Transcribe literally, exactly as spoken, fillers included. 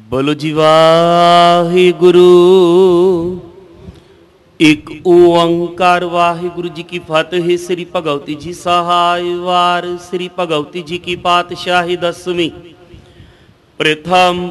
बोलो जी वाहिगुरु। एक ओंकार वाहिगुरु जी की फतेह। श्री भगवती जी सहाय वार। श्री भगवती जी की पातशाही दसवीं। प्रथम